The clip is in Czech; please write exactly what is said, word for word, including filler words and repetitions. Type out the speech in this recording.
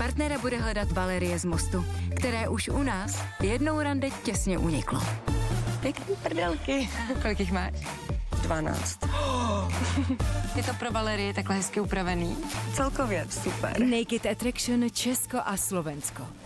Partnera bude hledat Valerie z Mostu, které už u nás jednou rande těsně uniklo. Pěkný prdelky. Kolik jich máš? dvanáct. Je to pro Valerii takhle hezky upravený? Celkově super. Naked Attraction Česko a Slovensko.